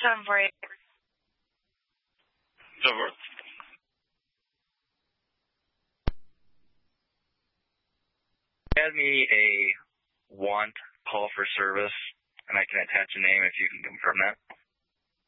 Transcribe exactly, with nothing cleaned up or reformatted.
seven four eight. It's over. Add me a want call for service, and I can attach a name if you can confirm that.